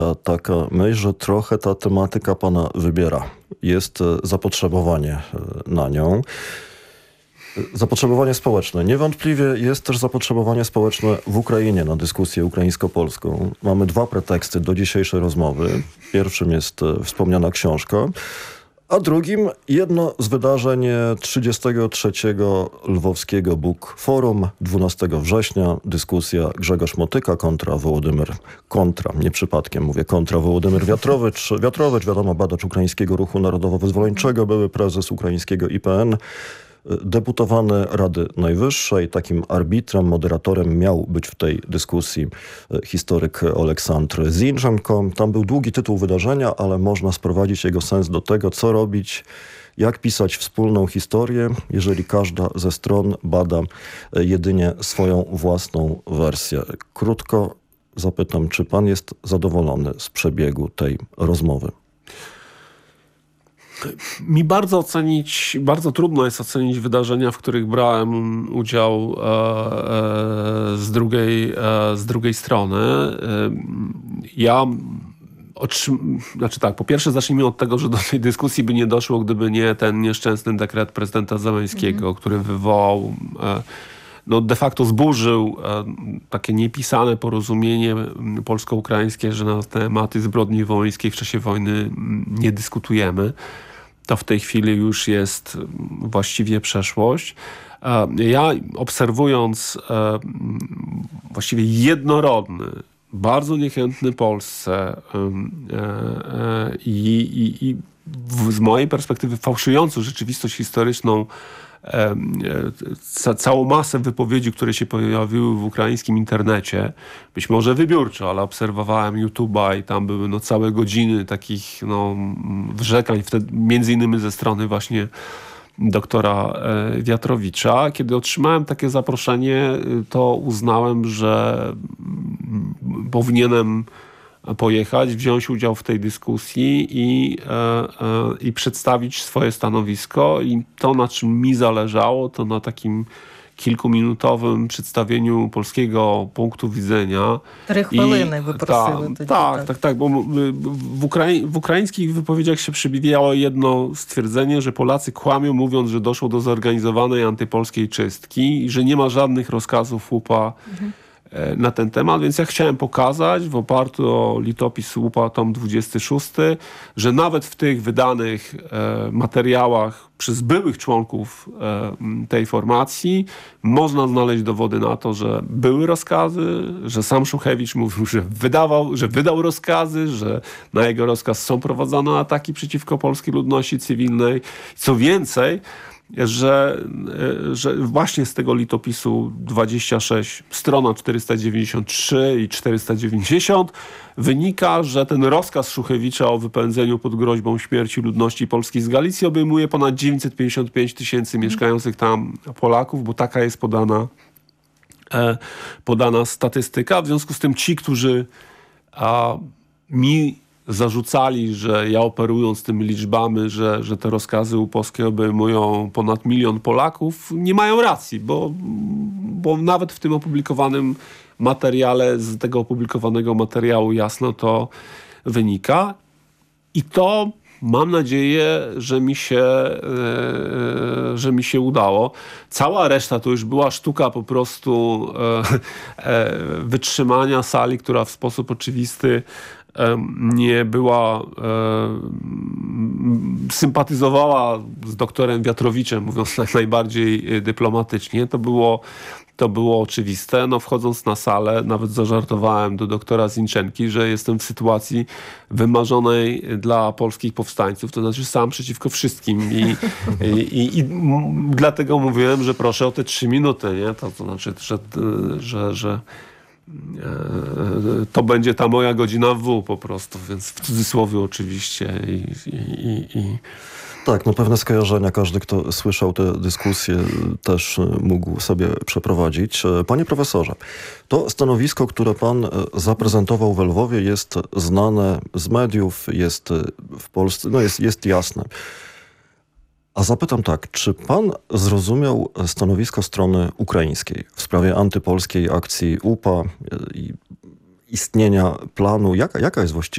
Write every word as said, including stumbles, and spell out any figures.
taka myśl, że trochę ta tematyka pana wybiera. Jest zapotrzebowanie na nią. Zapotrzebowanie społeczne. Niewątpliwie jest też zapotrzebowanie społeczne w Ukrainie na dyskusję ukraińsko-polską. Mamy dwa preteksty do dzisiejszej rozmowy. Pierwszym jest wspomniana książka, a drugim jedno z wydarzeń trzydziestego trzeciego Lwowskiego Book Forum dwunastego września. Dyskusja Grzegorz Motyka kontra Wołodymyr, kontra, nie przypadkiem mówię, kontra Wołodymyr Wiatrowicz. Wiatrowicz, wiadomo, badacz ukraińskiego ruchu narodowo-wyzwoleńczego, były prezes ukraińskiego I P N. Deputowany Rady Najwyższej, takim arbitrem, moderatorem miał być w tej dyskusji historyk Oleksandr Zinchenko. Tam był długi tytuł wydarzenia, ale można sprowadzić jego sens do tego, co robić, jak pisać wspólną historię, jeżeli każda ze stron bada jedynie swoją własną wersję. Krótko zapytam, czy pan jest zadowolony z przebiegu tej rozmowy? Mi bardzo ocenić, bardzo trudno jest ocenić wydarzenia, w których brałem udział e, e, z, drugiej, e, z drugiej strony. E, ja otrzym... Znaczy tak, po pierwsze zacznijmy od tego, że do tej dyskusji by nie doszło, gdyby nie ten nieszczęsny dekret prezydenta Zełenskiego, mhm. który wywołał... E, no de facto zburzył e, takie niepisane porozumienie polsko-ukraińskie, że na tematy zbrodni wołyńskiej w czasie wojny nie dyskutujemy. To w tej chwili już jest właściwie przeszłość. E, ja obserwując e, właściwie jednorodny, bardzo niechętny Polsce e, e, i, i, i w, z mojej perspektywy fałszującą rzeczywistość historyczną Ca- całą masę wypowiedzi, które się pojawiły w ukraińskim internecie, być może wybiórczo, ale obserwowałem YouTube'a i tam były no całe godziny takich no, wrzekań, wtedy, między innymi ze strony właśnie doktora e, Wiatrowicza. Kiedy otrzymałem takie zaproszenie, to uznałem, że powinienem pojechać, wziąć udział w tej dyskusji i, e, e, i przedstawić swoje stanowisko. I to, na czym mi zależało, to na takim kilkuminutowym przedstawieniu polskiego punktu widzenia. Три хвилини ви просили ta, тоді. Tak, tak, tak, tak, bo w, Ukrai- w ukraińskich wypowiedziach się przebijało jedno stwierdzenie, że Polacy kłamią, mówiąc, że doszło do zorganizowanej antypolskiej czystki i że nie ma żadnych rozkazów łupa mhm. na ten temat, więc ja chciałem pokazać w oparciu o litopis łupa tom dwudziesty szósty, że nawet w tych wydanych e, materiałach przez byłych członków e, tej formacji można znaleźć dowody na to, że były rozkazy, że sam Szuchewicz mówił, że wydawał, że wydał rozkazy, że na jego rozkaz są prowadzone ataki przeciwko polskiej ludności cywilnej. Co więcej, Że, że właśnie z tego litopisu dwadzieścia sześć, strona czterysta dziewięćdziesiąt trzy i czterysta dziewięćdziesiąt wynika, że ten rozkaz Szuchewicza o wypędzeniu pod groźbą śmierci ludności polskiej z Galicji obejmuje ponad dziewięćset pięćdziesiąt pięć tysięcy mieszkających tam Polaków, bo taka jest podana, e, podana statystyka. W związku z tym ci, którzy a, mi zarzucali, że ja operując tymi liczbami, że, że te rozkazy upowskie obejmują ponad milion Polaków, nie mają racji, bo, bo nawet w tym opublikowanym materiale, z tego opublikowanego materiału jasno to wynika. I to mam nadzieję, że mi się, e, że mi się udało. Cała reszta to już była sztuka po prostu e, e, wytrzymania sali, która w sposób oczywisty nie była, e, sympatyzowała z doktorem Wiatrowiczem, mówiąc tak najbardziej dyplomatycznie. To było, to było oczywiste. No, wchodząc na salę, nawet zażartowałem do doktora Zinczenki, że jestem w sytuacji wymarzonej dla polskich powstańców, to znaczy sam przeciwko wszystkim. I, i, i, i dlatego mówiłem, że proszę o te trzy minuty. Nie? To, to znaczy, że, że, że to będzie ta moja godzina W po prostu, więc w cudzysłowie oczywiście. I, i, i... Tak, no pewne skojarzenia każdy, kto słyszał tę dyskusję, też mógł sobie przeprowadzić. Panie profesorze, to stanowisko, które pan zaprezentował w Lwowie, jest znane z mediów, jest w Polsce, no jest, jest jasne. A zapytam tak, czy pan zrozumiał stanowisko strony ukraińskiej w sprawie antypolskiej akcji U P A i istnienia planu? Jaka, jaka jest właściwie